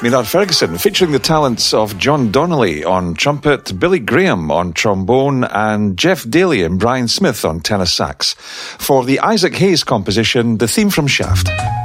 Maynard Ferguson, featuring the talents of John Donnelly on trumpet, Billy Graham on trombone, and Jeff Daly and Brian Smith on tenor sax, for the Isaac Hayes composition, the theme from Shaft.